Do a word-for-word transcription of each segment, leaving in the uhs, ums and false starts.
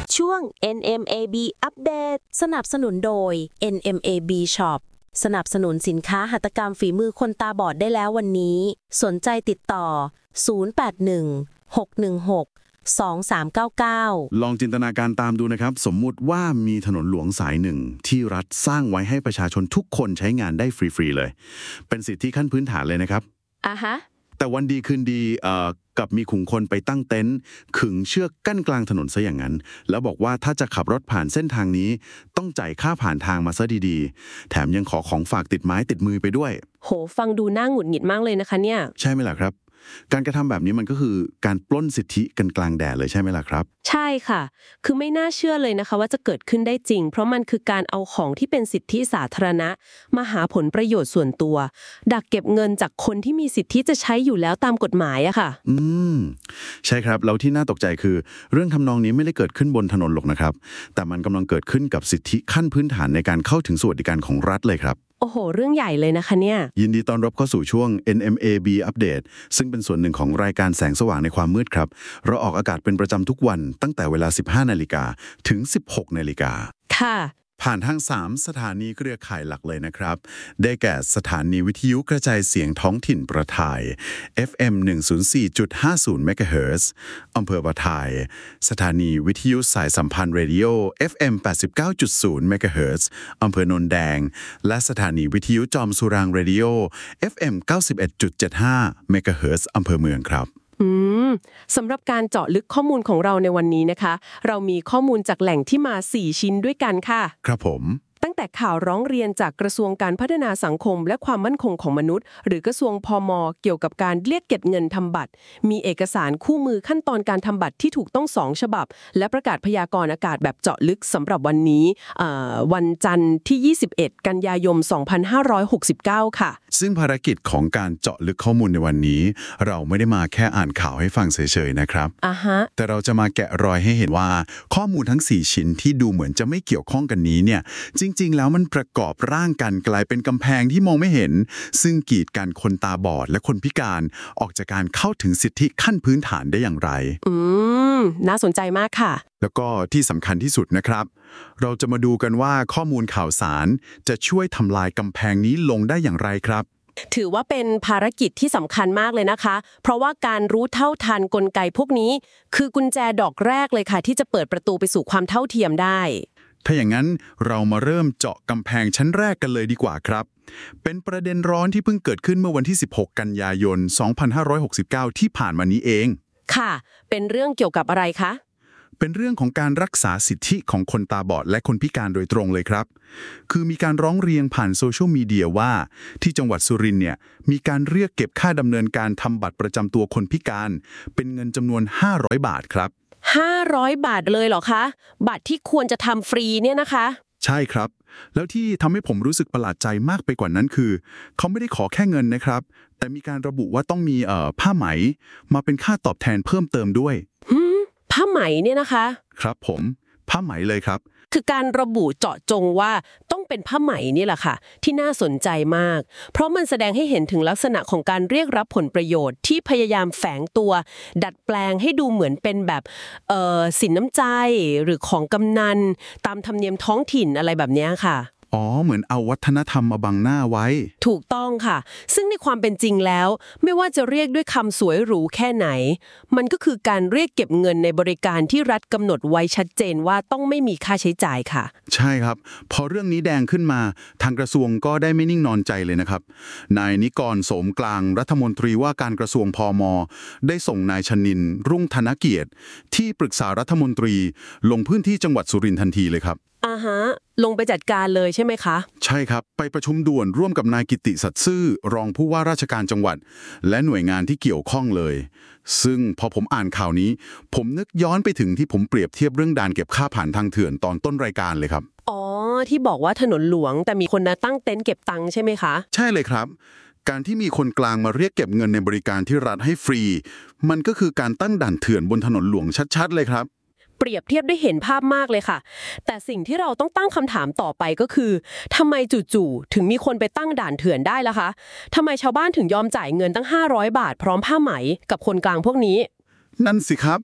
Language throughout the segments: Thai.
ช่วง เอ็น เอ็ม เอ บี อัปเดตสนับสนุนโดย เอ็น เอ็ม เอ บี Shop สนับสนุนสินค้าหัตถกรรมฝีมือคนตาบอดได้แล้ววันนี้สนใจติดต่อศูนย์ แปด หนึ่ง หก หนึ่ง หก สอง สาม เก้า เก้าลองจินตนาการตามดูนะครับสมมุติว่ามีถนนหลวงสายหนึ่งที่รัฐสร้างไว้ให้ประชาชนทุกคนใช้งานได้ฟรีๆเลยเป็นสิทธิขั้นพื้นฐานเลยนะครับอ่ะฮะแต่วันดีคืนดีเอ่อกับมีขุมคนไปตั้งเต็นท์ขึงเชือกกั้นกลางถนนซะอย่างนั้นแล้วบอกว่าถ้าจะขับรถผ่านเส้นทางนี้ต้องจ่ายค่าผ่านทางมาซะดีๆแถมยังขอของฝากติดไม้ติดมือไปด้วยโหฟังดูน่าหงุดหงิดมากเลยนะคะเนี่ยใช่ไหมล่ะครับการกระทำแบบนี้มันก็คือการปล้นสิทธิกันกลางแดดเลยใช่ไหมล่ะครับใช่ค่ะคือไม่น่าเชื่อเลยนะคะว่าจะเกิดขึ้นได้จริงเพราะมันคือการเอาของที่เป็นสิทธิสาธารณะมาหาผลประโยชน์ส่วนตัวดักเก็บเงินจากคนที่มีสิทธิจะใช้อยู่แล้วตามกฎหมายอะค่ะอืมใช่ครับแล้วที่น่าตกใจคือเรื่องทำนองนี้ไม่ได้เกิดขึ้นบนถนนหรอกนะครับแต่มันกำลังเกิดขึ้นกับสิทธิขั้นพื้นฐานในการเข้าถึงสวัสดิการของรัฐเลยครับโอ้โหเรื่องใหญ่เลยนะคะเนี่ยยินดีต้อนรับเข้าสู่ช่วง เอ็น เอ็ม เอ บี Update ซึ่งเป็นส่วนหนึ่งของรายการแสงสว่างในความมืดครับเราออกอากาศเป็นประจำทุกวันตั้งแต่เวลา สิบห้านาฬิกาถึง สิบหกนาฬิกาค่ะผ่านทางสามสถานีเครือข่ายหลักเลยนะครับได้แก่สถานีวิทยุกระจายเสียงท้องถิ่นประทาย เอฟ เอ็ม หนึ่งศูนย์สี่จุดห้าศูนย์ เมกะเฮิรตซ์ อำเภอประทายสถานีวิทยุสายสัมพันธ์เรดิโอ เอฟ เอ็ม แปดสิบเก้าจุดศูนย์ เมกะเฮิรตซ์ อำเภอโนนแดงและสถานีวิทยุจอมสุรางเรดิโอ เอฟ เอ็ม เก้าสิบเอ็ดจุดเจ็ดห้า เมกะเฮิรตซ์ อำเภอเมืองครับอืมสำหรับการเจาะลึกข้อมูลของเราในวันนี้นะคะเรามีข้อมูลจากแหล่งที่มาสี่ชิ้นด้วยกันค่ะครับผมตั้งแต่ข่าวร้องเรียนจากกระทรวงการพัฒนาสังคมและความมั่นคงของมนุษย์หรือกระทรวงพม.เกี่ยวกับการเรียกเก็บเงินทำบัตรมีเอกสารคู่มือขั้นตอนการทำบัตรที่ถูกต้องสองฉบับและประกาศพยากรณ์อากาศแบบเจาะลึกสำหรับวันนี้วันจันทร์ที่ยี่สิบเอ็ดกันยายนสองพันห้าร้อยหกสิบเก้าค่ะซึ่งภารกิจของการเจาะลึกข้อมูลในวันนี้เราไม่ได้มาแค่อ่านข่าวให้ฟังเฉยๆนะครับอ่าฮะแต่เราจะมาแกะรอยให้เห็นว่าข้อมูลทั้งสี่ชิ้นที่ดูเหมือนจะไม่เกี่ยวข้องกันนี้เนี่ยจริงๆแล้วมันประกอบร่างกันกลายเป็นกำแพงที่มองไม่เห็นซึ่งกีดกันคนตาบอดและคนพิการออกจากการเข้าถึงสิทธิขั้นพื้นฐานได้อย่างไรอืมน่าสนใจมากค่ะแล้วก็ที่สำคัญที่สุดนะครับเราจะมาดูกันว่าข้อมูลข่าวสารจะช่วยทำลายกำแพงนี้ลงได้อย่างไรครับถือว่าเป็นภารกิจที่สำคัญมากเลยนะคะเพราะว่าการรู้เท่าทันกลไกพวกนี้คือกุญแจดอกแรกเลยค่ะที่จะเปิดประตูไปสู่ความเท่าเทียมได้ถ้าอย่างนั้นเรามาเริ่มเจาะกำแพงชั้นแรกกันเลยดีกว่าครับเป็นประเด็นร้อนที่เพิ่งเกิดขึ้นเมื่อวันที่สิบหกกันยายนสองพันห้าร้อยหกสิบเก้าที่ผ่านมานี้เองค่ะเป็นเรื่องเกี่ยวกับอะไรคะเป็นเรื่องของการรักษาสิทธิของคนตาบอดและคนพิการโดยตรงเลยครับคือมีการร้องเรียนผ่านโซเชียลมีเดียว่าที่จังหวัดสุรินทร์เนี่ยมีการเรียกเก็บค่าดำเนินการทำบัตรประจำตัวคนพิการเป็นเงินจำนวนห้าร้อยบาทครับห้าร้อยบาทเลยเหรอคะบัตรที่ควรจะทำฟรีเนี่ยนะคะใช่ครับแล้วที่ทำให้ผมรู้สึกประหลาดใจมากไปกว่านั้นคือเขาไม่ได้ขอแค่เงินนะครับแต่มีการระบุว่าต้องมีเอ่อผ้าไหมมาเป็นค่าตอบแทนเพิ่มเติมด้วยหืมผ้าไหมเนี่ยนะคะครับผมผ้าไหมเลยครับคือการระบุเจาะจงว่าต้องเป็นผ้าไหมนี่แหละค่ะที่น่าสนใจมากเพราะมันแสดงให้เห็นถึงลักษณะของการเรียกรับผลประโยชน์ที่พยายามแฝงตัวดัดแปลงให้ดูเหมือนเป็นแบบเอ่อสินน้ำใจหรือของกำนันตามธรรมเนียมท้องถิ่นอะไรแบบนี้ค่ะอ๋อเหมือนเอาวัฒนธรรมมาบังหน้าไว้ถูกต้องค่ะซึ่งในความเป็นจริงแล้วไม่ว่าจะเรียกด้วยคำสวยหรูแค่ไหนมันก็คือการเรียกเก็บเงินในบริการที่รัฐกำหนดไว้ชัดเจนว่าต้องไม่มีค่าใช้จ่ายค่ะใช่ครับพอเรื่องนี้แดงขึ้นมาทางกระทรวงก็ได้ไม่นิ่งนอนใจเลยนะครับนายนิกรโสมกลางรัฐมนตรีว่าการกระทรวงพม.ได้ส่งนายชนินทร์รุ่งธนเกียรติที่ปรึกษารัฐมนตรีลงพื้นที่จังหวัดสุรินทร์ทันทีเลยครับอ่าฮะลงไปจัดการเลยใช่ไหมคะใช่ครับไปประชุมด่วนร่วมกับนายกิติสัตย์ซื่อรองผู้ว่าราชการจังหวัดและหน่วยงานที่เกี่ยวข้องเลยซึ่งพอผมอ่านข่าวนี้ผมนึกย้อนไปถึงที่ผมเปรียบเทียบเรื่องด่านเก็บค่าผ่านทางเถื่อนตอนต้นรายการเลยครับอ๋อที่บอกว่าถนนหลวงแต่มีคนนะตั้งเต็นท์เก็บตังค์ใช่ไหมคะใช่เลยครับการที่มีคนกลางมาเรียกเก็บเงินในบริการที่รัฐให้ฟรีมันก็คือการตั้งด่านเถื่อนบนถนนหลวงชัดๆเลยครับเปรียบเทียบได้เห็นภาพมากเลยค่ะแต่สิ่งที่เราต้องตั้งคำถามต่อไปก็คือทำไมจู่ๆถึงมีคนไปตั้งด่านเถื่อนได้ล่ะคะทำไมชาวบ้านถึงยอมจ่ายเงินตั้งห้าร้อยบาทพร้อมผ้าไหมกับคนกลางพวกนี้นั่นสิครับ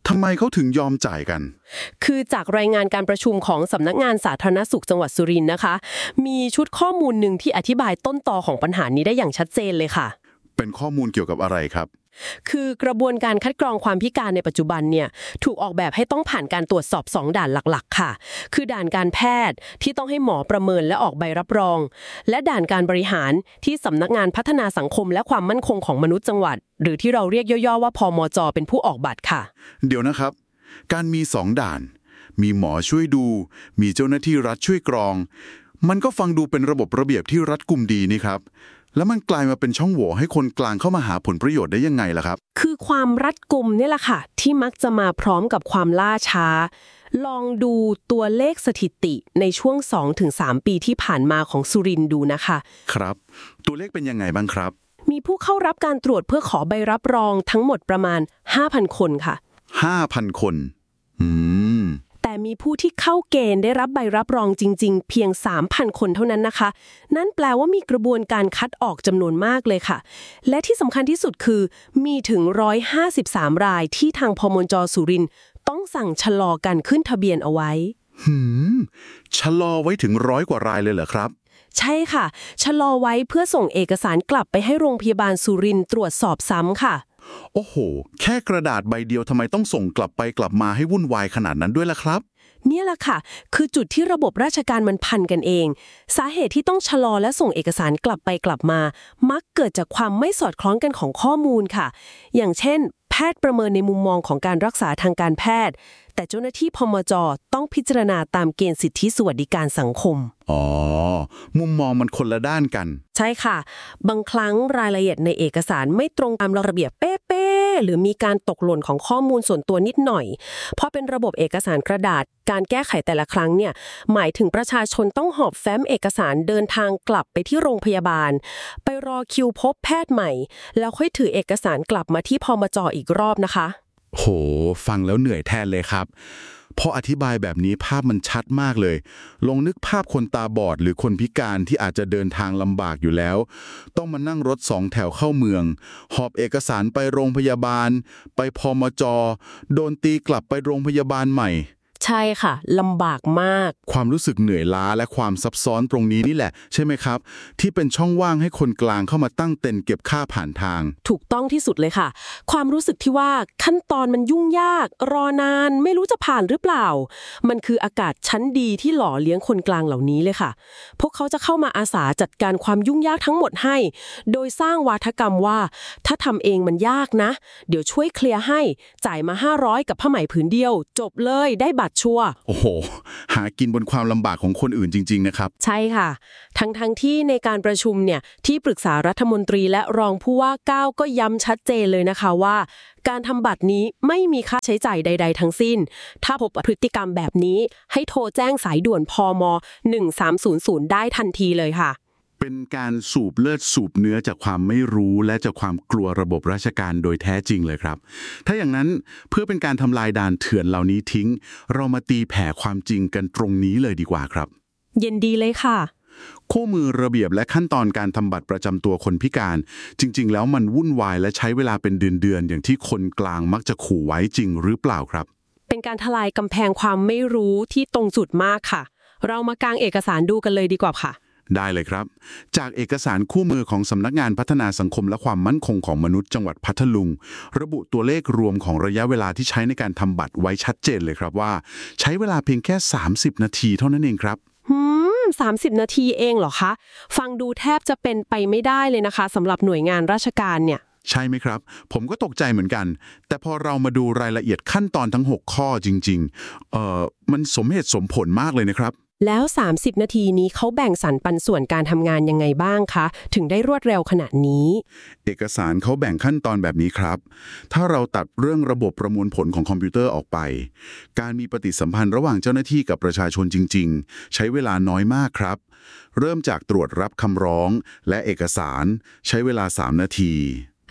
ทำไมเขาถึงยอมจ่ายกันคือจากรายงานการประชุมของสำนักงานสาธารณสุขจังหวัดสุรินทร์นะคะมีชุดข้อมูลหนึ่งที่อธิบายต้นตอของปัญหานี้ได้อย่างชัดเจนเลยค่ะเป็นข้อมูลเกี่ยวกับอะไรครับคือกระบวนการคัดกรองความพิการในปัจจุบันเนี่ยถูกออกแบบให้ต้องผ่านการตรวจสอบสองด่านหลักๆค่ะคือด่านการแพทย์ที่ต้องให้หมอประเมินและออกใบรับรองและด่านการบริหารที่สำนักงานพัฒนาสังคมและความมั่นคงของมนุษย์จังหวัดหรือที่เราเรียกย่อๆว่าพมจ.เป็นผู้ออกบัตรค่ะเดี๋ยวนะครับการมีสองด่านมีหมอช่วยดูมีเจ้าหน้าที่รัฐช่วยกรองมันก็ฟังดูเป็นระบบระเบียบที่รัดกุมดีนี่ครับแล้วมันกลายมาเป็นช่องโหว่ให้คนกลางเข้ามาหาผลประโยชน์ได้ยังไงล่ะครับคือความรัดกุมนี่แหละค่ะที่มักจะมาพร้อมกับความล่าช้าลองดูตัวเลขสถิติในช่วง สองถึงสาม ปีที่ผ่านมาของสุรินทร์ดูนะคะครับตัวเลขเป็นยังไงบ้างครับมีผู้เข้ารับการตรวจเพื่อขอใบรับรองทั้งหมดประมาณ ห้าพัน คนค่ะห้าพัน คนอืมแต่มีผู้ที่เข้าเกณฑ์ได้รับใบรับรองจริงๆเพียง สามพัน คนเท่านั้นนะคะนั่นแปลว่ามีกระบวนการคัดออกจำนวนมากเลยค่ะและที่สำคัญที่สุดคือมีถึงหนึ่งร้อยห้าสิบสามรายที่ทางพมจ.สุรินทร์ต้องสั่งชะลอการขึ้นทะเบียนเอาไว้หืมชะลอไว้ถึงร้อยกว่ารายเลยเหรอครับใช่ค่ะชะลอไว้เพื่อส่งเอกสารกลับไปให้โรงพยาบาลสุรินทร์ตรวจสอบซ้ำค่ะโอ้โหแค่กระดาษใบเดียวทำไมต้องส่งกลับไปกลับมาให้วุ่นวายขนาดนั้นด้วยล่ะครับเนี่ยแหละค่ะคือจุดที่ระบบราชการมันพันกันเองสาเหตุที่ต้องชะลอและส่งเอกสารกลับไปกลับมามักเกิดจากความไม่สอดคล้องกันของข้อมูลค่ะอย่างเช่นแพทย์ประเมินในมุมมองของการรักษาทางการแพทย์แต่เจ้าหน้าที่พมจ.ต้องพิจารณาตามเกณฑ์สิทธิสวัสดิการสังคมอ๋อมุมมองมันคนละด้านกันใช่ค่ะบางครั้งรายละเอียดในเอกสารไม่ตรงตามระเบียบเป๊ะๆหรือมีการตกหล่นของข้อมูลส่วนตัวนิดหน่อยเพราะเป็นระบบเอกสารกระดาษการแก้ไขแต่ละครั้งเนี่ยหมายถึงประชาชนต้องหอบแฟ้มเอกสารเดินทางกลับไปที่โรงพยาบาลไปรอคิวพบแพทย์ใหม่แล้วค่อยถือเอกสารกลับมาที่พมจ.อีกรอบนะคะโหฟังแล้วเหนื่อยแทนเลยครับพออธิบายแบบนี้ภาพมันชัดมากเลยลองนึกภาพคนตาบอดหรือคนพิการที่อาจจะเดินทางลำบากอยู่แล้วต้องมานั่งรถสองแถวเข้าเมืองหอบเอกสารไปโรงพยาบาลไปพมจ.โดนตีกลับไปโรงพยาบาลใหม่ใช่ค่ะลำบากมากความรู้สึกเหนื่อยล้าและความซับซ้อนตรงนี้นี่แหละใช่ไหมครับที่เป็นช่องว่างให้คนกลางเข้ามาตั้งเต็นท์เก็บค่าผ่านทางถูกต้องที่สุดเลยค่ะความรู้สึกที่ว่าขั้นตอนมันยุ่งยากรอนานไม่รู้จะผ่านหรือเปล่ามันคืออากาศชั้นดีที่หล่อเลี้ยงคนกลางเหล่านี้เลยค่ะพวกเขาจะเข้ามาอาสาจัดการความยุ่งยากทั้งหมดให้โดยสร้างวาทกรรมว่าถ้าทำเองมันยากนะเดี๋ยวช่วยเคลียร์ให้จ่ายมาห้าร้อยกับผ้าไหมผืนเดียวจบเลยได้บัตรชัวร์โอ้โหหากินบนความลำบากของคนอื่นจริงๆนะครับใช่ค่ะทั้งทั้งที่ในการประชุมเนี่ยที่ปรึกษารัฐมนตรีและรองผู้ว่าเก้าก็ย้ำชัดเจนเลยนะคะว่าการทำบัตรนี้ไม่มีค่าใช้จ่ายใดๆทั้งสิ้นถ้าพบพฤติกรรมแบบนี้ให้โทรแจ้งสายด่วนพมหนึ่งสามศูนย์ศูนย์ได้ทันทีเลยค่ะเป็นการสูบเลือดสูบเนื้อจากความไม่รู้และจากความกลัวระบบราชการโดยแท้จริงเลยครับถ้าอย่างนั้นเพื่อเป็นการทำลายด่านเถื่อนเหล่านี้ทิ้งเรามาตีแผ่ความจริงกันตรงนี้เลยดีกว่าครับเย็นดีเลยค่ะคู่มือระเบียบและขั้นตอนการทำบัตรประจำตัวคนพิการจริงๆแล้วมันวุ่นวายและใช้เวลาเป็นเดือนๆอย่างที่คนกลางมักจะขู่ไว้จริงหรือเปล่าครับเป็นการทลายกำแพงความไม่รู้ที่ตรงจุดมากค่ะเรามากางเอกสารดูกันเลยดีกว่าค่ะได้เลยครับจากเอกสารคู่มือของสำนักงานพัฒนาสังคมและความมั่นคงของมนุษย์จังหวัดพัทลุงระบุตัวเลขรวมของระยะเวลาที่ใช้ในการทำบัตรไว้ชัดเจนเลยครับว่าใช้เวลาเพียงแค่สามสิบนาทีเท่านั้นเองครับหืมสามสิบนาทีเองเหรอคะฟังดูแทบจะเป็นไปไม่ได้เลยนะคะสำหรับหน่วยงานราชการเนี่ยใช่ไหมครับผมก็ตกใจเหมือนกันแต่พอเรามาดูรายละเอียดขั้นตอนทั้งหกข้อจริงๆเอ่อมันสมเหตุสมผลมากเลยนะครับแล้วสามสิบนาทีนี้เขาแบ่งสรรปันส่วนการทำงานยังไงบ้างคะถึงได้รวดเร็วขนาดนี้เอกสารเขาแบ่งขั้นตอนแบบนี้ครับถ้าเราตัดเรื่องระบบประมวลผลของคอมพิวเตอร์ออกไปการมีปฏิสัมพันธ์ระหว่างเจ้าหน้าที่กับประชาชนจริงๆใช้เวลาน้อยมากครับเริ่มจากตรวจรับคำร้องและเอกสารใช้เวลาสามนาที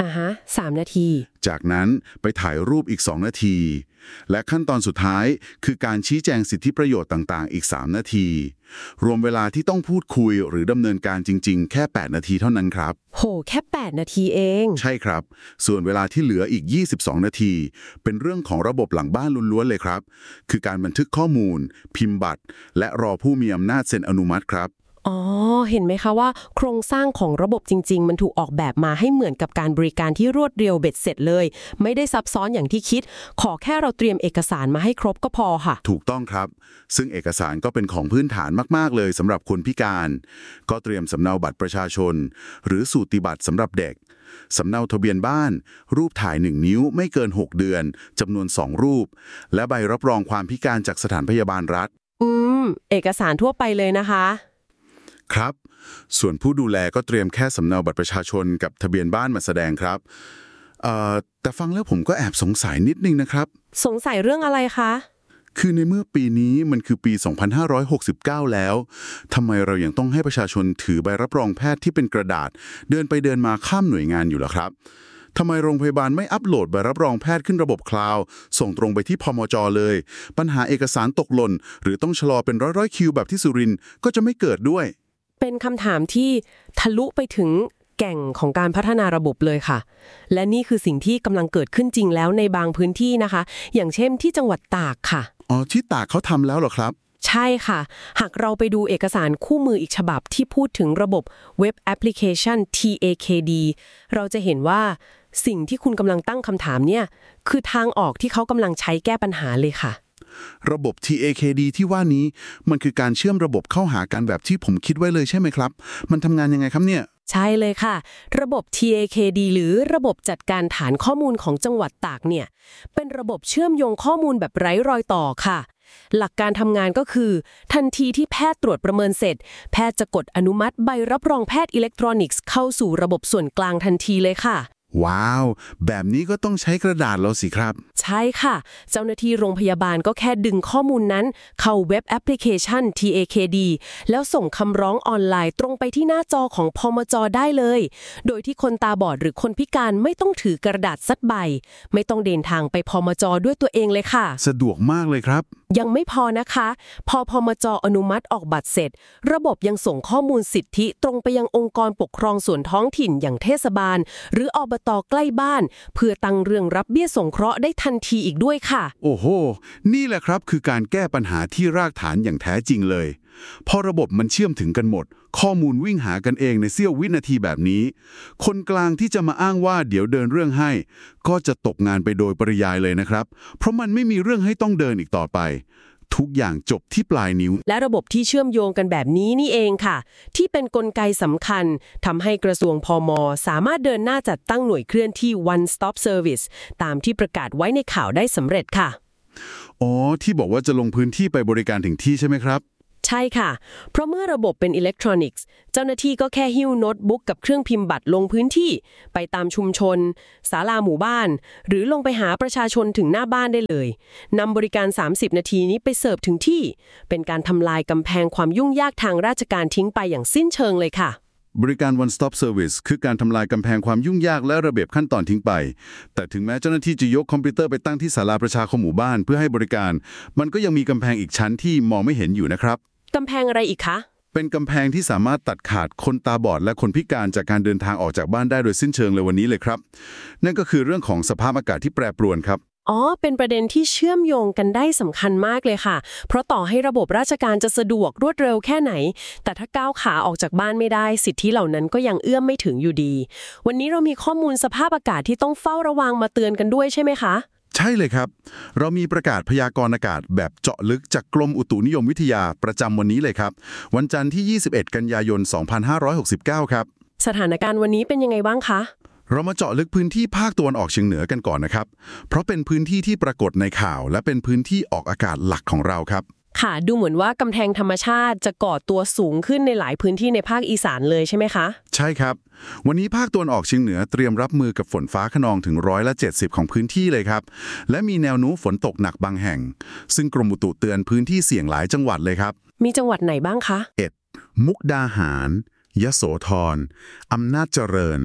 อ่าฮะสามนาทีจากนั้นไปถ่ายรูปอีกสองนาที และขั้นตอนสุดท้ายคือการชี้แจงสิทธิประโยชน์ต่างๆอีกสามนาที รวมเวลาที่ต้องพูดคุยหรือดำเนินการจริงๆแค่แปดนาทีเท่านั้นครับโหแค่แปดนาทีเองใช่ครับส่วนเวลาที่เหลืออีกยี่สิบสองนาทีเป็นเรื่องของระบบหลังบ้านล้วนๆเลยครับคือการบันทึกข้อมูลพิมพ์บัตรและรอผู้มีอำนาจเซ็นอนุมัติครับอ๋อเห็นไหมคะว่าโครงสร้างของระบบจริงๆมันถูกออกแบบมาให้เหมือนกับการบริการที่รวดเร็วเบ็ดเสร็จเลยไม่ได้ซับซ้อนอย่างที่คิดขอแค่เราเตรียมเอกสารมาให้ครบก็พอค่ะถูกต้องครับซึ่งเอกสารก็เป็นของพื้นฐานมากๆเลยสำหรับคนพิการก็เตรียมสำเนาบัตรประชาชนหรือสูติบัตรสำหรับเด็กสำเนาทะเบียนบ้านรูปถ่ายหนึ่งนิ้วไม่เกินหกเดือนจำนวนสองรูปและใบรับรองความพิการจากสถานพยาบาลรัฐอืมเอกสารทั่วไปเลยนะคะครับส่วนผู้ดูแลก็เตรียมแค่สำเนาบัตรประชาชนกับทะเบียนบ้านมาแสดงครับเอ่อแต่ฟังแล้วผมก็แอบสงสัยนิดนึงนะครับสงสัยเรื่องอะไรคะคือในเมื่อปีนี้มันคือปีสองพันห้าร้อยหกสิบเก้าแล้วทำไมเรายังต้องให้ประชาชนถือใบรับรองแพทย์ที่เป็นกระดาษเดินไปเดินมาข้ามหน่วยงานอยู่ล่ะครับทำไมโรงพยาบาลไม่อัปโหลดใบรับรองแพทย์ขึ้นระบบคลาวด์ส่งตรงไปที่พมจ.เลยปัญหาเอกสารตกหล่นหรือต้องชะลอเป็นร้อยๆคิวแบบที่สุรินทร์ก็จะไม่เกิดด้วยเป็นคำถามที่ทะลุไปถึงแก่งของการพัฒนาระบบเลยค่ะและนี่คือสิ่งที่กำลังเกิดขึ้นจริงแล้วในบางพื้นที่นะคะอย่างเช่นที่จังหวัดตากค่ะอ๋อที่ตากเขาทำแล้วเหรอครับใช่ค่ะหากเราไปดูเอกสารคู่มืออีกฉบับที่พูดถึงระบบเว็บแอปพลิเคชัน ที เอ เค ดี เราจะเห็นว่าสิ่งที่คุณกำลังตั้งคำถามเนี่ยคือทางออกที่เขากำลังใช้แก้ปัญหาเลยค่ะระบบ ที เอ เค ดี ที่ว่านี้มันคือการเชื่อมระบบเข้าหากันแบบที่ผมคิดไว้เลยใช่ไหมครับมันทำงานยังไงครับเนี่ยใช่เลยค่ะระบบ ที เอ เค ดี หรือระบบจัดการฐานข้อมูลของจังหวัดตากเนี่ยเป็นระบบเชื่อมโยงข้อมูลแบบไร้รอยต่อค่ะหลักการทำงานก็คือทันทีที่แพทย์ตรวจประเมินเสร็จแพทย์จะกดอนุมัติใบรับรองแพทย์อิเล็กทรอนิกส์เข้าสู่ระบบส่วนกลางทันทีเลยค่ะว้าวแบบนี้ก็ต้องใช้กระดาษแล้วสิครับใช่ค่ะเจ้าหน้าที่โรงพยาบาลก็แค่ดึงข้อมูลนั้นเข้าเว็บแอปพลิเคชัน ที เอ เค ดี แล้วส่งคำร้องออนไลน์ตรงไปที่หน้าจอของพมจ.ได้เลยโดยที่คนตาบอดหรือคนพิการไม่ต้องถือกระดาษสักใบไม่ต้องเดินทางไปพมจ.ด้วยตัวเองเลยค่ะสะดวกมากเลยครับยังไม่พอนะคะพอพมจ.อนุมัติออกบัตรเสร็จระบบยังส่งข้อมูลสิทธิตรงไปยังองค์กรปกครองส่วนท้องถิ่นอย่างเทศบาลหรืออบต.ใกล้บ้านเพื่อตั้งเรื่องรับเบี้ยสงเคราะห์ได้ทันทีอีกด้วยค่ะโอ้โหนี่แหละครับคือการแก้ปัญหาที่รากฐานอย่างแท้จริงเลยพอระบบมันเชื่อมถึงกันหมดข้อมูลวิ่งหากันเองในเสี้ยววินาทีแบบนี้คนกลางที่จะมาอ้างว่าเดี๋ยวเดินเรื่องให้ก็จะตกงานไปโดยปริยายเลยนะครับเพราะมันไม่มีเรื่องให้ต้องเดินอีกต่อไปทุกอย่างจบที่ปลายนิ้วและระบบที่เชื่อมโยงกันแบบนี้นี่เองค่ะที่เป็นกลไกสำคัญทำให้กระทรวงพม.สามารถเดินหน้าจัดตั้งหน่วยเคลื่อนที่ one stop service ตามที่ประกาศไว้ในข่าวได้สำเร็จค่ะอ๋อที่บอกว่าจะลงพื้นที่ไปบริการถึงที่ใช่ไหมครับใช่ค่ะเพราะเมื่อระบบเป็นอิเล็กทรอนิกส์เจ้าหน้าที่ก็แค่หิ้วโน้ตบุ๊กกับเครื่องพิมพ์บัตรลงพื้นที่ไปตามชุมชนศาลาหมู่บ้านหรือลงไปหาประชาชนถึงหน้าบ้านได้เลยนำบริการสามสิบนาทีนี้ไปเสิร์ฟถึงที่เป็นการทำลายกำแพงความยุ่งยากทางราชการทิ้งไปอย่างสิ้นเชิงเลยค่ะบริการ one stop service คือการทำลายกำแพงความยุ่งยากและระเบียบขั้นตอนทิ้งไปแต่ถึงแม้เจ้าหน้าที่จะยกคอมพิวเตอร์ไปตั้งที่ศาลาประชาคมหมู่บ้านเพื่อให้บริการมันก็ยังมีกำแพงอีกชั้นที่มองไม่เห็นอยู่นะครับกำแพงอะไรอีกคะเป็นกำแพงที่สามารถตัดขาดคนตาบอดและคนพิการจากการเดินทางออกจากบ้านได้โดยสิ้นเชิงเลยวันนี้เลยครับนั่นก็คือเรื่องของสภาพอากาศที่แปรปรวนครับอ๋อเป็นประเด็นที่เชื่อมโยงกันได้สำคัญมากเลยค่ะเพราะต่อให้ระบบราชการจะสะดวกรวดเร็วแค่ไหนแต่ถ้าก้าวขาออกจากบ้านไม่ได้สิทธิเหล่านั้นก็ยังเอื้อมไม่ถึงอยู่ดีวันนี้เรามีข้อมูลสภาพอากาศที่ต้องเฝ้าระวังมาเตือนกันด้วยใช่ไหมคะใช่เลยครับเรามีประกาศพยากรณ์อากาศแบบเจาะลึกจากกรมอุตุนิยมวิทยาประจำวันนี้เลยครับวันจันทร์ที่ยี่สิบเอ็ดกันยายนสองพันห้าร้อยหกสิบเก้าครับสถานการณ์วันนี้เป็นยังไงบ้างคะเรามาเจาะลึกพื้นที่ภาคตะวันออกเฉียงเหนือกันก่อนนะครับเพราะเป็นพื้นที่ที่ปรากฏในข่าวและเป็นพื้นที่ออกอากาศหลักของเราครับค่ะดูเหมือนว่ากำแพงธรรมชาติจะก่อตัวสูงขึ้นในหลายพื้นที่ในภาคอีสานเลยใช่ไหมคะใช่ครับวันนี้ภาคตะวันออกเฉียงเหนือเตรียมรับมือกับฝนฟ้าคะนองถึงร้อยละเจ็ดสิบของพื้นที่เลยครับและมีแนวโน้มฝนตกหนักบางแห่งซึ่งกรมอุตุเตือนพื้นที่เสี่ยงหลายจังหวัดเลยครับมีจังหวัดไหนบ้างคะเอ็ดมุกดาหารยโสธรอำนาจเจริญ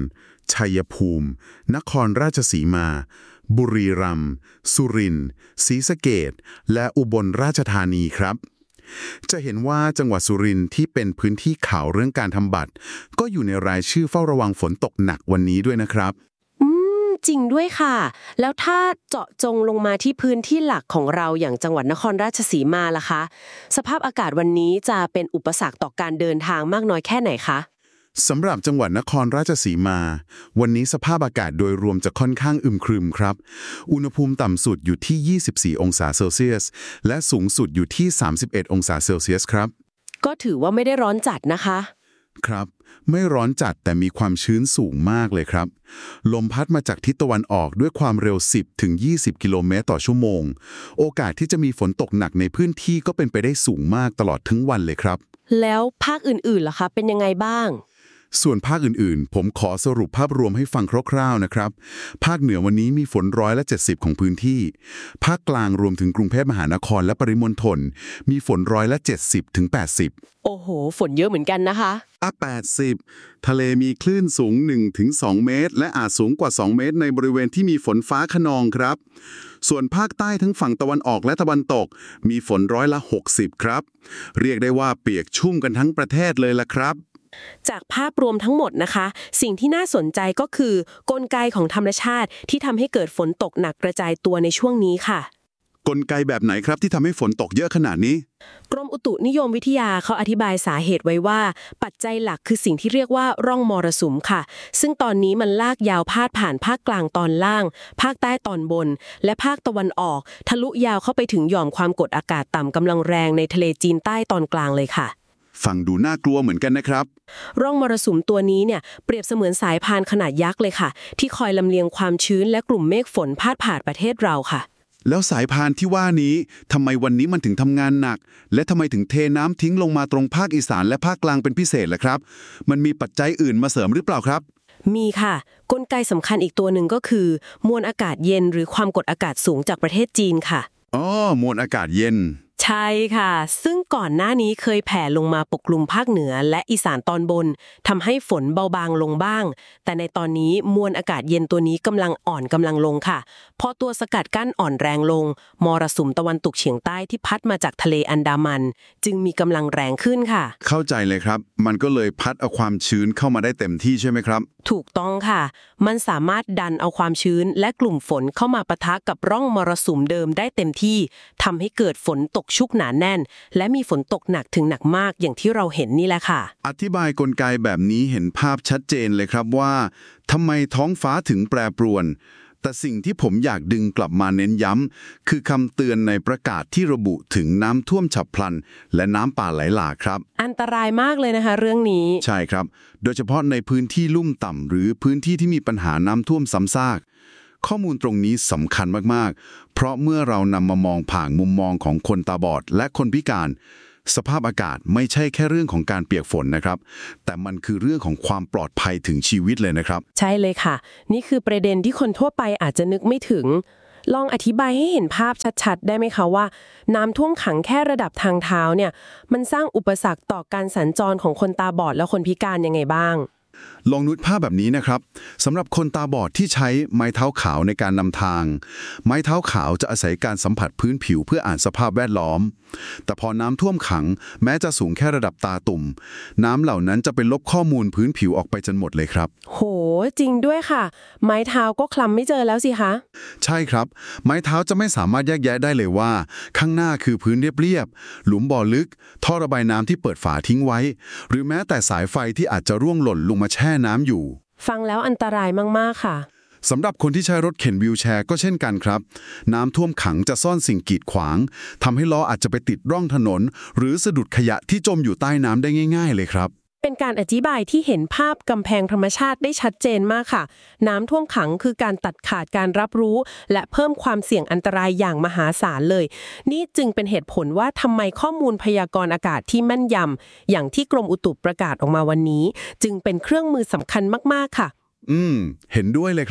ชัยภูมิ นครราชสีมา บุรีรัมย์ สุรินทร์ ศรีสะเกษ และอุบลราชธานีครับ จะเห็นว่าจังหวัดสุรินทร์ที่เป็นพื้นที่ข่าวเรื่องการทำบัตรก็อยู่ในรายชื่อเฝ้าระวังฝนตกหนักวันนี้ด้วยนะครับอืมจริงด้วยค่ะแล้วถ้าเจาะจงลงมาที่พื้นที่หลักของเราอย่างจังหวัดนครราชสีมาล่ะคะสภาพอากาศวันนี้จะเป็นอุปสรรคต่อการเดินทางมากน้อยแค่ไหนคะสำหรับจังหวัดนครราชสีมา วันนี้สภาพอากาศโดยรวมจะค่อนข้างอึมครึมครับอุณหภูมิต่ำสุดอยู่ที่ยี่สิบสี่องศาเซลเซียสและสูงสุดอยู่ที่สามสิบเอ็ดองศาเซลเซียสครับก็ถือว่าไม่ได้ร้อนจัดนะคะครับไม่ร้อนจัดแต่มีความชื้นสูงมากเลยครับลมพัดมาจากทิศตะวันออกด้วยความเร็ว สิบถึงยี่สิบ กิโลเมตรต่อชั่วโมงโอกาสที่จะมีฝนตกหนักในพื้นที่ก็เป็นไปได้สูงมากตลอดทั้งวันเลยครับแล้วภาคอื่นๆล่ะคะเป็นยังไงบ้างส่วนภาคอื่นๆผมขอสรุปภาพรวมให้ฟังคร่าวๆนะครับภาคเหนือวันนี้มีฝนร้อยละเจ็ดสิบของพื้นที่ภาคกลางรวมถึงกรุงเทพมหานครและปริมณฑลมีฝนร้อยละเจ็ดสิบถึงแปดสิบโอ้โหฝนเยอะเหมือนกันนะคะอ่ะแปดสิบทะเลมีคลื่นสูง หนึ่งถึงสอง เมตรและอาจสูงกว่าสองเมตรในบริเวณที่มีฝนฟ้าคะนองครับส่วนภาคใต้ทั้งฝั่งตะวันออกและตะวันตกมีฝนร้อยละหกสิบครับเรียกได้ว่าเปียกชุ่มกันทั้งประเทศเลยล่ะครับจากภาพรวมทั้งหมดนะคะสิ่งที่น่าสนใจก็คือกลไกของธรรมชาติที่ทำให้เกิดฝนตกหนักกระจายตัวในช่วงนี้ค่ะกลไกแบบไหนครับที่ทำให้ฝนตกเยอะขนาดนี้กรมอุตุนิยมวิทยาเขาอธิบายสาเหตุไว้ว่าปัจจัยหลักคือสิ่งที่เรียกว่าร่องมรสุมค่ะซึ่งตอนนี้มันลากยาวพาดผ่านภาคกลางตอนล่างภาคใต้ตอนบนและภาคตะวันออกทะลุยาวเข้าไปถึงหย่อมความกดอากาศต่ำกำลังแรงในทะเลจีนใต้ตอนกลางเลยค่ะฟังดูน่ากลัวเหมือนกันนะครับร่องมรสุมตัวนี้เนี่ยเปรียบเสมือนสายพานขนาดยักษ์เลยค่ะที่คอยลำเลียงความชื้นและกลุ่มเมฆฝนพาดผ่านประเทศเราค่ะแล้วสายพานที่ว่านี้ทำไมวันนี้มันถึงทำงานหนักและทำไมถึงเทน้ำทิ้งลงมาตรงภาคอีสานและภาคกลางเป็นพิเศษล่ะครับมันมีปัจจัยอื่นมาเสริมหรือเปล่าครับมีค่ะกลไกสำคัญอีกตัวหนึ่งก็คือมวลอากาศเย็นหรือความกดอากาศสูงจากประเทศจีนค่ะอ๋อมวลอากาศเย็นใช่ค่ะซึ่งก่อนหน้านี้เคยแผ่ลงมาปกคลุมภาคเหนือและอีสานตอนบนทำให้ฝนเบาบางลงบ้างแต่ในตอนนี้มวลอากาศเย็นตัวนี้กำลังอ่อนกำลังลงค่ะพอตัวสกัดกั้นอ่อนแรงลงมรสุมตะวันตกเฉียงใต้ที่พัดมาจากทะเลอันดามันจึงมีกำลังแรงขึ้นค่ะเข้าใจเลยครับมันก็เลยพัดเอาความชื้นเข้ามาได้เต็มที่ใช่ไหมครับถูกต้องค่ะมันสามารถดันเอาความชื้นและกลุ่มฝนเข้ามาปะทะกับร่องมรสุมเดิมได้เต็มที่ทำให้เกิดฝนตกชุกหนาแน่นและมีฝนตกหนักถึงหนักมากอย่างที่เราเห็นนี่แหละค่ะอธิบายกลไกแบบนี้เห็นภาพชัดเจนเลยครับว่าทำไมท้องฟ้าถึงแปรปรวนแต่สิ่งที่ผมอยากดึงกลับมาเน้นย้ำคือคำเตือนในประกาศที่ระบุถึงน้ำท่วมฉับพลันและน้ำป่าไหลหลากครับอันตรายมากเลยนะคะเรื่องนี้ใช่ครับโดยเฉพาะในพื้นที่ลุ่มต่ำหรือพื้นที่ที่มีปัญหาน้ำท่วมซ้ำซากข้อมูลตรงนี้สำคัญมากๆเพราะเมื่อเรานำมามองผ่านมุมมองของคนตาบอดและคนพิการสภาพอากาศไม่ใช่แค่เรื่องของการเปียกฝนนะครับแต่มันคือเรื่องของความปลอดภัยถึงชีวิตเลยนะครับใช่เลยค่ะนี่คือประเด็นที่คนทั่วไปอาจจะนึกไม่ถึงลองอธิบายให้เห็นภาพชัดๆได้ไหมคะว่าน้ำท่วมขังแค่ระดับทางเท้าเนี่ยมันสร้างอุปสรรคต่อการสัญจรของคนตาบอดและคนพิการยังไงบ้างลองนึกภาพแบบนี้นะครับสำหรับคนตาบอดที่ใช้ไม้เท้าขาวในการนำทางไม้เท้าขาวจะอาศัยการสัมผัสพื้นผิวเพื่ออ่านสภาพแวดล้อมแต่พอน้ำท่วมขังแม้จะสูงแค่ระดับตาตุ่มน้ำเหล่านั้นจะไปลบข้อมูลพื้นผิวออกไปจนหมดเลยครับโหจริงด้วยค่ะไม้เท้าก็คลำไม่เจอแล้วสิคะใช่ครับไม้เท้าจะไม่สามารถแยกแยะได้เลยว่าข้างหน้าคือพื้นเรียบๆหลุมบ่อลึกท่อระบายน้ำที่เปิดฝาทิ้งไว้หรือแม้แต่สายไฟที่อาจจะร่วงหล่นลงมาแช่น้ำอยู่ฟังแล้วอันตรายมากๆค่ะสำหรับคนที่ใช้รถเข็นวีลแชร์ก็เช่นกันครับน้ำท่วมขังจะซ่อนสิ่งกีดขวางทำให้ล้ออาจจะไปติดร่องถนนหรือสะดุดขยะที่จมอยู่ใต้น้ำได้ง่ายๆเลยครับเป็นการอธิบายที่เห็นภาพกำแพงธรรมชาติได้ชัดเจนมากค่ะน้ำท่วมขังคือการตัดขาดการรับรู้และเพิ่มความเสี่ยงอันตรายอย่างมหาศาลเลยนี่จึงเป็นเหตุผลว่าทำไมข้อมูลพยากรณ์อากาศที่แม่นยำอย่างที่กรมอุตุประกาศออกมาวันนี้จึงเป็นเครื่องมือสำคัญมากๆค่ะอืมเห็นด้วยเลยครับ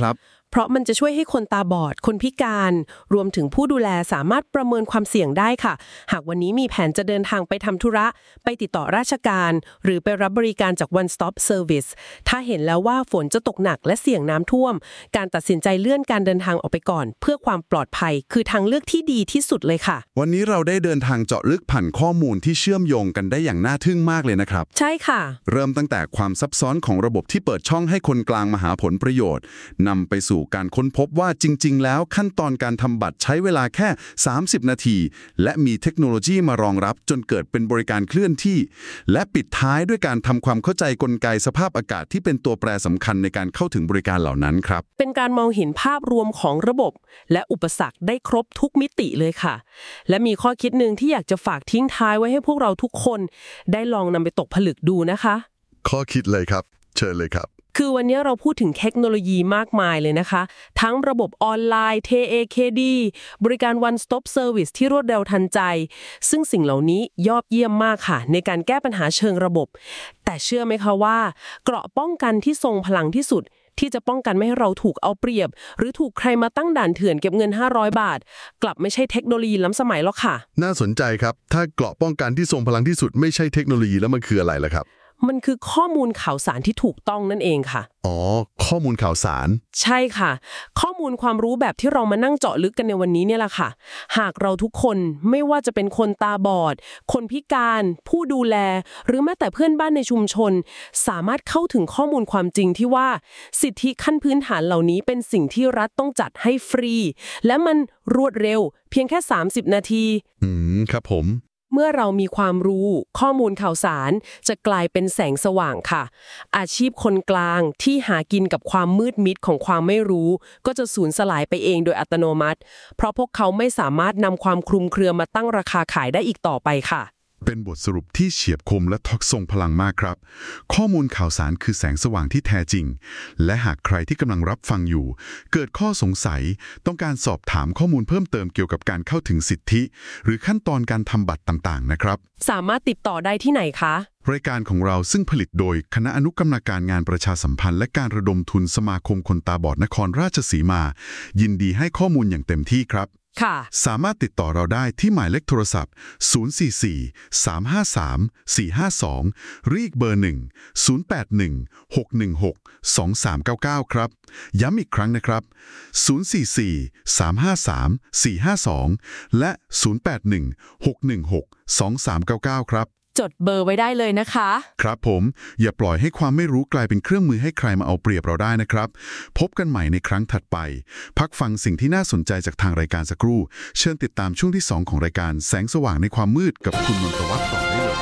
เพราะมันจะช่วยให้คนตาบอดคนพิการรวมถึงผู้ดูแลสามารถประเมินความเสี่ยงได้ค่ะหากวันนี้มีแผนจะเดินทางไปทำธุระไปติดต่อราชการหรือไปรับบริการจาก One Stop Service ถ้าเห็นแล้วว่าฝนจะตกหนักและเสี่ยงน้ำท่วมการตัดสินใจเลื่อนการเดินทางออกไปก่อนเพื่อความปลอดภัยคือทางเลือกที่ดีที่สุดเลยค่ะวันนี้เราได้เดินทางเจาะลึกผ่านข้อมูลที่เชื่อมโยงกันได้อย่างน่าทึ่งมากเลยนะครับใช่ค่ะเริ่มตั้งแต่ความซับซ้อนของระบบที่เปิดช่องให้คนกลางมาหาผลประโยชน์นำไปสู่การค้นพบว่าจริงๆแล้วขั้นตอนการทำบัตรใช้เวลาแค่สามสิบนาทีและมีเทคโนโลยีมารองรับจนเกิดเป็นบริการเคลื่อนที่และปิดท้ายด้วยการทำความเข้าใจกลไกสภาพอากาศที่เป็นตัวแปรสำคัญในการเข้าถึงบริการเหล่านั้นครับเป็นการมองเห็นภาพรวมของระบบและอุปสรรคได้ครบทุกมิติเลยค่ะและมีข้อคิดหนึ่งที่อยากจะฝากทิ้งท้ายไว้ให้พวกเราทุกคนได้ลองนำไปตกผลึกดูนะคะข้อคิดเลยครับเชิญเลยครับคือวันนี้เราพูดถึงเทคโนโลยีมากมายเลยนะคะทั้งระบบออนไลน์ ที เอ เค ดี บริการ One Stop Service ที่รวดเร็วทันใจซึ่งสิ่งเหล่านี้ยอดเยี่ยมมากค่ะในการแก้ปัญหาเชิงระบบแต่เชื่อไหมคะว่าเกราะป้องกันที่ทรงพลังที่สุดที่จะป้องกันไม่ให้เราถูกเอาเปรียบหรือถูกใครมาตั้งด่านเถื่อนเก็บเงินห้าร้อยบาทกลับไม่ใช่เทคโนโลยีล้ำสมัยหรอกค่ะน่าสนใจครับถ้าเกราะป้องกันที่ทรงพลังที่สุดไม่ใช่เทคโนโลยีแล้วมันคืออะไรล่ะครับมันคือข้อมูลข่าวสารที่ถูกต้องนั่นเองค่ะอ๋อข้อมูลข่าวสารใช่ค่ะข้อมูลความรู้แบบที่เรามานั่งเจาะลึกกันในวันนี้เนี่ยแหละค่ะหากเราทุกคนไม่ว่าจะเป็นคนตาบอดคนพิการผู้ดูแลหรือแม้แต่เพื่อนบ้านในชุมชนสามารถเข้าถึงข้อมูลความจริงที่ว่าสิทธิขั้นพื้นฐานเหล่านี้เป็นสิ่งที่รัฐต้องจัดให้ฟรีและมันรวดเร็วเพียงแค่สามสิบนาทีอืมครับผมเมื่อเรามีความรู้ข้อมูลข่าวสารจะกลายเป็นแสงสว่างค่ะอาชีพคนกลางที่หากินกับความมืดมิดของความไม่รู้ก็จะสูญสลายไปเองโดยอัตโนมัติเพราะพวกเขาไม่สามารถนำความคลุมเครือมาตั้งราคาขายได้อีกต่อไปค่ะเป็นบทสรุปที่เฉียบคมและทรงพลังมากครับข้อมูลข่าวสารคือแสงสว่างที่แท้จริงและหากใครที่กำลังรับฟังอยู่เกิดข้อสงสัยต้องการสอบถามข้อมูลเพิ่มเติมเกี่ยวกับการเข้าถึงสิทธิหรือขั้นตอนการทำบัตรต่างๆนะครับสามารถติดต่อได้ที่ไหนคะรายการของเราซึ่งผลิตโดยคณะอนุกรรมการงานประชาสัมพันธ์และการระดมทุนสมาคมคนตาบอดนครราชสีมายินดีให้ข้อมูลอย่างเต็มที่ครับสามารถติดต่อเราได้ที่หมายเลขโทรศัพท์ศูนย์ สี่ สี่ สาม ห้า สาม สี่ ห้า สองหรืออีกเบอร์หนึ่ง ศูนย์ แปด หนึ่ง หก หนึ่ง หก สอง สาม เก้า เก้า ครับย้ำอีกครั้งนะครับศูนย์ สี่ สี่ สาม ห้า สาม สี่ ห้า สองและศูนย์ แปด หนึ่ง หก หนึ่ง หก สอง สาม เก้า เก้า ครับจดเบอร์ไว้ได้เลยนะคะครับผมอย่าปล่อยให้ความไม่รู้กลายเป็นเครื่องมือให้ใครมาเอาเปรียบเราได้นะครับพบกันใหม่ในครั้งถัดไปพักฟังสิ่งที่น่าสนใจจากทางรายการสักครู่เชิญติดตามช่วงที่สองของรายการแสงสว่างในความมืดกับคุณนนทวัฒน์ต่อได้เลย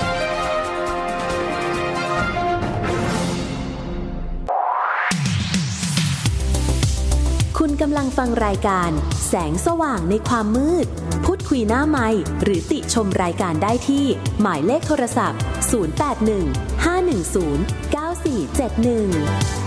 คุณกำลังฟังรายการแสงสว่างในความมืดพูดคุยหน้าไมค์หรือติชมรายการได้ที่หมายเลขโทรศัพท์ศูนย์ แปด หนึ่ง ห้า หนึ่ง ศูนย์ เก้า สี่ เจ็ด หนึ่ง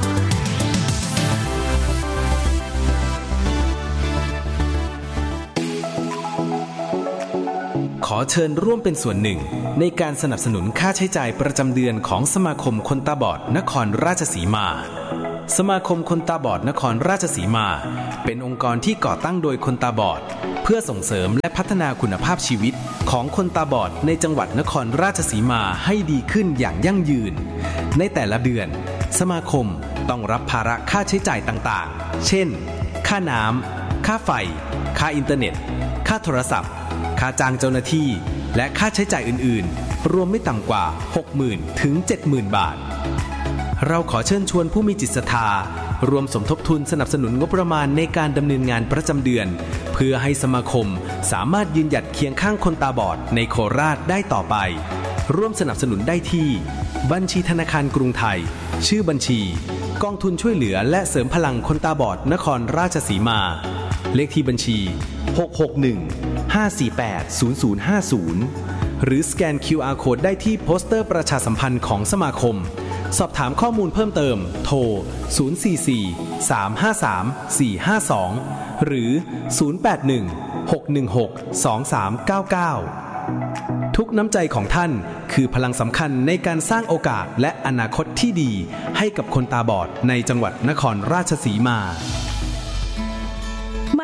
ขอเชิญร่วมเป็นส่วนหนึ่งในการสนับสนุนค่าใช้จ่ายประจำเดือนของสมาคมคนตาบอดนครราชสีมาสมาคมคนตาบอดนครราชสีมาเป็นองค์กรที่ก่อตั้งโดยคนตาบอดเพื่อส่งเสริมและพัฒนาคุณภาพชีวิตของคนตาบอดในจังหวัดนครราชสีมาให้ดีขึ้นอย่างยั่งยืนในแต่ละเดือนสมาคมต้องรับภาระค่าใช้จ่ายต่างๆเช่นค่าน้ำค่าไฟค่าอินเทอร์เน็ตค่าโทรศัพท์ค่าจ้างเจ้าหน้าที่และค่าใช้จ่ายอื่นๆรวมไม่ต่ำกว่า หกหมื่น ถึง เจ็ดหมื่น บาทเราขอเชิญชวนผู้มีจิตศรัทธารวมสมทบทุนสนับสนุนงบประมาณในการดำเนินงานประจำเดือนเพื่อให้สมาคมสามารถยืนหยัดเคียงข้างคนตาบอดในโคราชได้ต่อไปร่วมสนับสนุนได้ที่บัญชีธนาคารกรุงไทยชื่อบัญชีกองทุนช่วยเหลือและเสริมพลังคนตาบอดนครราชสีมาเลขที่บัญชีหก หก หนึ่ง ห้า สี่ แปด ศูนย์ ศูนย์ ห้า ศูนย์หรือสแกน คิว อาร์ Code ได้ที่โปสเตอร์ประชาสัมพันธ์ของสมาคมสอบถามข้อมูลเพิ่มเติมโทรศูนย์ สี่ สี่ สาม ห้า สาม สี่ ห้า สองหรือศูนย์ แปด หนึ่ง หก หนึ่ง หก สอง สาม เก้า เก้าทุกน้ำใจของท่านคือพลังสำคัญในการสร้างโอกาสและอนาคตที่ดีให้กับคนตาบอดในจังหวัดนครราชสีมา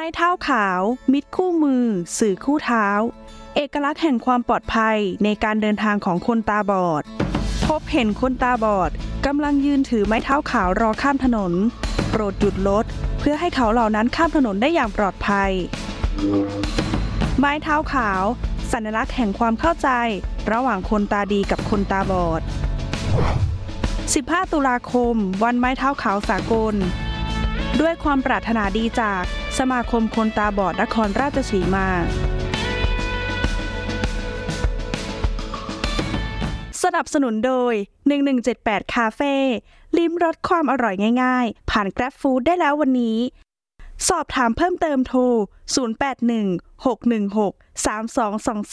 ไม้เท้าขาวมิตรคู่มือสื่อคู่เท้าเอกลักษณ์แห่งความปลอดภัยในการเดินทางของคนตาบอดพบเห็นคนตาบอดกำลังยืนถือไม้เท้าขาวรอข้ามถนนโปรดหยุดรถเพื่อให้เขาเหล่านั้นข้ามถนนได้อย่างปลอดภัยไม้เท้าขาวสัญลักษณ์แห่งความเข้าใจระหว่างคนตาดีกับคนตาบอดสิบห้าตุลาคมวันไม้เท้าขาวสากลด้วยความปรารถนาดีจากสมาคมคนตาบอดนครราชสีมาสนับสนุนโดยหนึ่งหนึ่งเจ็ดแปดคาเฟ่ลิ้มรสความอร่อยง่ายๆผ่าน Grab Food ได้แล้ววันนี้สอบถามเพิ่มเติมโทรศูนย์ แปด หนึ่ง หก หนึ่ง หก สาม สอง สอง